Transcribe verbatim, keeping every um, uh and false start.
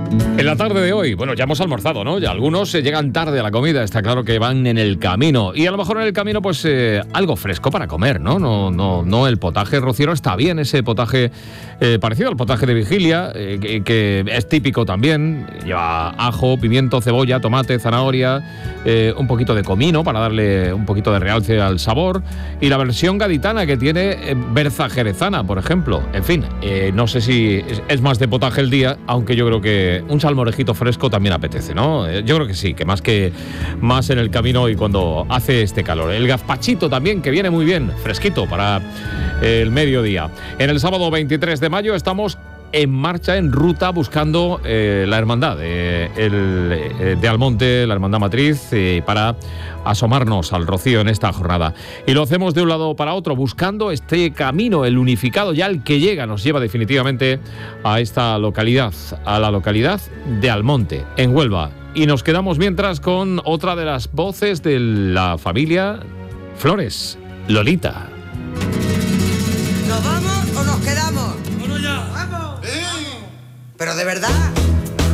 En la tarde de hoy, bueno, ya hemos almorzado, ¿no? Ya algunos eh, llegan tarde a la comida, está claro que van en el camino. Y a lo mejor en el camino, pues, eh, algo fresco para comer, ¿no? No, no, no el potaje rociero está bien, ese potaje eh, parecido al potaje de vigilia, eh, que, que es típico también. Lleva ajo, pimiento, cebolla, tomate, zanahoria, eh, un poquito de comino para darle un poquito de realce al sabor. Y la versión gaditana que tiene eh, berza jerezana, por ejemplo. En fin, eh, no sé si es, es más de potaje el día, aunque yo creo que un salmorejito fresco también apetece, ¿no? Yo creo que sí, que más que más en el camino y cuando hace este calor. El gazpachito también, que viene muy bien, fresquito para el mediodía. En el sábado veintitrés de mayo estamos en marcha, en ruta, buscando eh, la hermandad eh, el, eh, de Almonte, la hermandad matriz, eh, para asomarnos al rocío en esta jornada. Y lo hacemos de un lado para otro, buscando este camino, el unificado, ya el que llega, nos lleva definitivamente a esta localidad, a la localidad de Almonte, en Huelva. Y nos quedamos mientras con otra de las voces de la familia Flores, Lolita. ¿Nos vamos o nos quedamos? ¡Bueno ya! ¡Vamos! ¡Sí! ¿Pero de verdad?